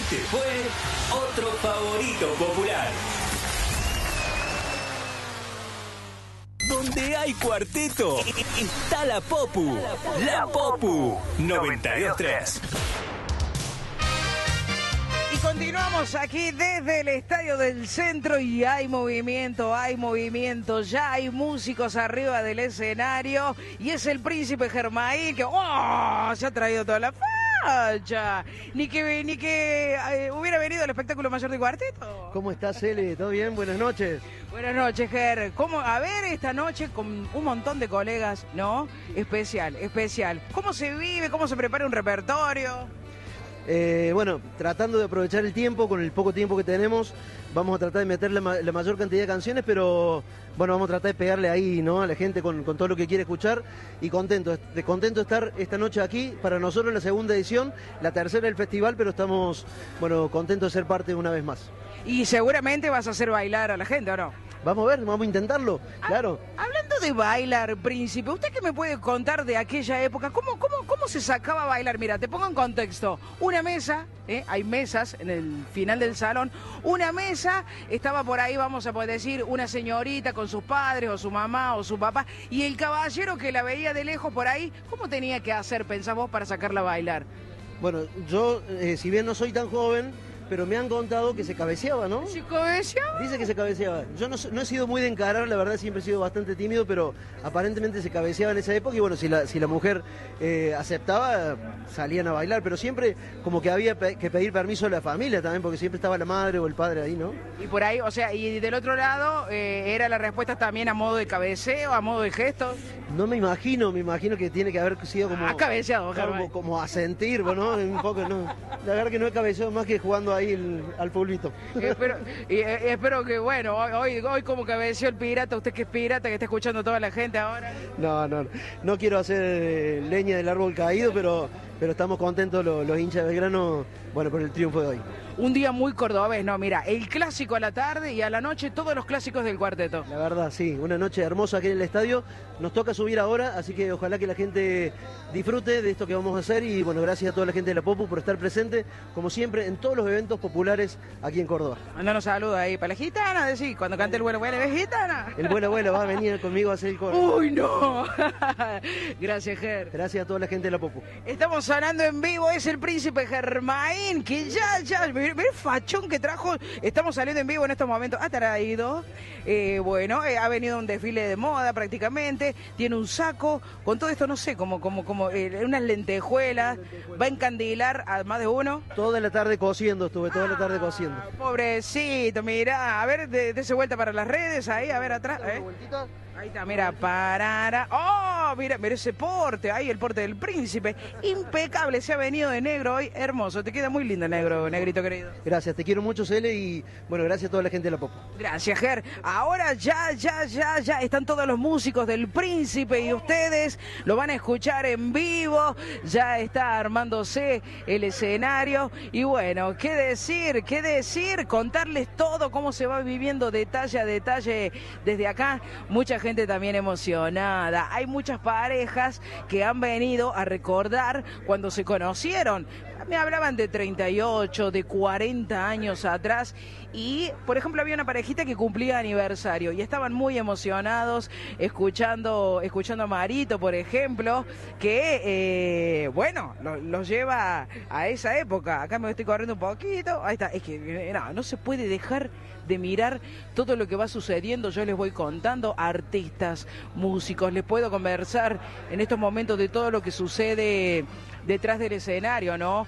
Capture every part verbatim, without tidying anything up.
Este fue otro favorito popular. Donde hay cuarteto, está la Popu. La Popu noventa y dos tres. Y continuamos aquí desde el Estadio del Centro y hay movimiento, hay movimiento, ya hay músicos arriba del escenario y es el Príncipe Germain que ¡oh! Se ha traído toda la facha. Ni que, ni que eh, hubiera venido el espectáculo mayor de cuarteto. ¿Cómo estás, Cele? ¿Todo bien? Buenas noches. Buenas noches, Ger. ¿Cómo? A ver, esta noche con un montón de colegas, ¿no? Especial, especial. ¿Cómo se vive? ¿Cómo se prepara un repertorio? Eh, bueno, tratando de aprovechar el tiempo, con el poco tiempo que tenemos, vamos a tratar de meter la, ma- la mayor cantidad de canciones, pero bueno, vamos a tratar de pegarle ahí, ¿no? A la gente con, con todo lo que quiere escuchar y contento, de contento de estar esta noche aquí, para nosotros la segunda edición, la tercera del festival, pero estamos, bueno, contentos de ser parte una vez más. Y seguramente vas a hacer bailar a la gente, ¿o no? Vamos a ver, vamos a intentarlo, claro. Hablando de bailar, Príncipe, ¿usted qué me puede contar de aquella época? ¿Cómo, cómo, cómo se sacaba a bailar? Mira, te pongo en contexto. Una mesa, ¿eh? Hay mesas en el final del salón. Una mesa, estaba por ahí, vamos a poder decir, una señorita con sus padres, o su mamá, o su papá, y el caballero que la veía de lejos por ahí, ¿cómo tenía que hacer, pensás vos, para sacarla a bailar? Bueno, yo, eh, si bien no soy tan joven, pero me han contado que se cabeceaba, ¿no? ¿Se cabeceaba? Dice que se cabeceaba. Yo no, no he sido muy de encarar, la verdad siempre he sido bastante tímido, pero aparentemente se cabeceaba en esa época y bueno, si la, si la mujer eh, aceptaba, salían a bailar, pero siempre como que había pe- que pedir permiso a la familia también, porque siempre estaba la madre o el padre ahí, ¿no? Y por ahí, o sea, y del otro lado, eh, ¿era la respuesta también a modo de cabeceo, a modo de gesto? No me imagino, me imagino que tiene que haber sido como... Ha cabeceado, claro, Germán. como, como a sentir, ¿no? Un poco, ¿no? La verdad que no he cabeceado más que jugando ahí el, al fulbito. espero, y, eh, espero que, bueno, hoy, hoy, hoy como cabeció el pirata, usted que es pirata, que está escuchando toda la gente ahora. No, no, no quiero hacer eh, leña del árbol caído, pero, pero estamos contentos los, los hinchas de Belgrano, bueno, por el triunfo de hoy. Un día muy cordobés, no, mira, el clásico a la tarde y a la noche todos los clásicos del cuarteto. La verdad, sí, una noche hermosa aquí en el estadio. Nos toca subir ahora, así que ojalá que la gente disfrute de esto que vamos a hacer y bueno, gracias a toda la gente de la Popu por estar presente, como siempre, en todos los eventos populares aquí en Córdoba. Mandanos saludos ahí para la gitana, decís, cuando cante el vuelo, vuelo, ¿ves gitana? El buen abuelo va a venir conmigo a hacer el coro. ¡Uy, no! Gracias, Ger. Gracias a toda la gente de la Popu. Estamos sonando en vivo, es el Príncipe Germain, que ya, ya, mirá el fachón que trajo. Estamos saliendo en vivo en estos momentos. Ha traído, eh, bueno, eh, ha venido un desfile de moda prácticamente, tiene un saco, con todo esto no sé, como, como, como eh, unas lentejuelas, va a encandilar a más de uno. Toda la tarde cosiendo, estuve toda la tarde cosiendo. Ah, pobrecito, mira, a ver, de- dese vuelta para las redes, ahí, a ver atrás. ¿eh? Ahí está, mira, parara. ¡Oh! Mira, mira ese porte, ahí el porte del príncipe. Impecable, se ha venido de negro hoy, hermoso. Te queda muy lindo el negro, negrito querido. Gracias, te quiero mucho, Cele, y bueno, gracias a toda la gente de la Popu. Gracias, Ger. Ahora ya, ya, ya, ya están todos los músicos del Príncipe y ustedes lo van a escuchar en vivo. Ya está armándose el escenario. Y bueno, ¿qué decir? ¿Qué decir? Contarles todo, cómo se va viviendo detalle a detalle desde acá. Mucha gente también emocionada. Hay muchas parejas que han venido a recordar cuando se conocieron. Me hablaban de treinta y ocho, de cuarenta años atrás y, por ejemplo, había una parejita que cumplía aniversario y estaban muy emocionados escuchando, escuchando a Marito, por ejemplo, que, eh, bueno, lo- los lleva a esa época. Acá me estoy corriendo un poquito. Ahí está. Es que eh, no, no se puede dejar de mirar todo lo que va sucediendo. Yo les voy contando, artistas, músicos, les puedo conversar en estos momentos de todo lo que sucede detrás del escenario, ¿no?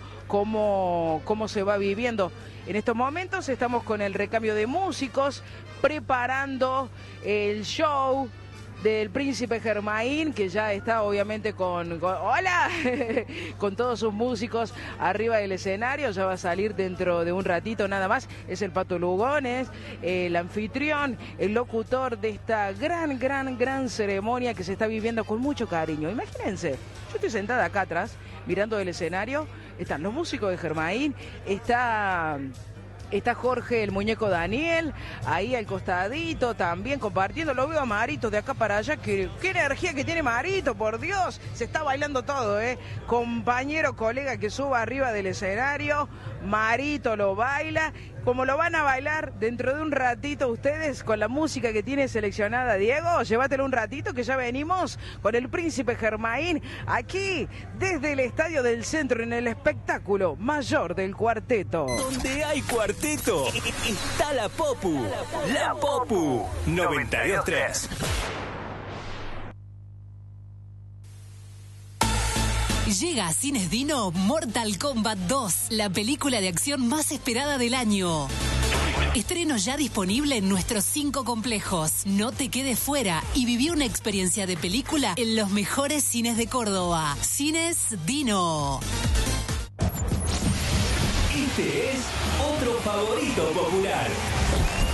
Cómo, cómo se va viviendo. En estos momentos estamos con el recambio de músicos, preparando el show del Príncipe Germain, que ya está obviamente con, con ¡hola! con todos sus músicos arriba del escenario. Ya va a salir dentro de un ratito nada más. Es el Pato Lugones, el anfitrión, el locutor de esta gran, gran, gran ceremonia que se está viviendo con mucho cariño. Imagínense, yo estoy sentada acá atrás, mirando el escenario, están los músicos de Germain, está Está Jorge, el muñeco Daniel, ahí al costadito también compartiendo. Lo veo a Marito de acá para allá. Qué, qué energía que tiene Marito, por Dios. Se está bailando todo, ¿eh? Compañero, colega que suba arriba del escenario. Marito lo baila. Como lo van a bailar dentro de un ratito ustedes con la música que tiene seleccionada Diego, llévatelo un ratito que ya venimos con el Príncipe Germain aquí desde el Estadio del Centro en el espectáculo mayor del cuarteto. Donde hay cuarteto, está la Popu, la Popu noventa y dos tres. Llega a Cines Dino Mortal Kombat dos, la película de acción más esperada del año. Estreno ya disponible en nuestros cinco complejos. No te quedes fuera y viví una experiencia de película en los mejores cines de Córdoba. Cines Dino. Este es otro favorito popular.